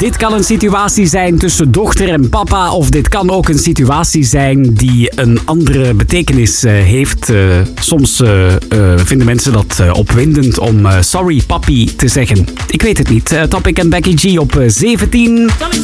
Dit kan een situatie zijn tussen dochter en papa, of dit kan ook een situatie zijn die een andere betekenis heeft. Soms vinden mensen dat opwindend om sorry papi te zeggen. Ik weet het niet. Topic en Becky G op 17.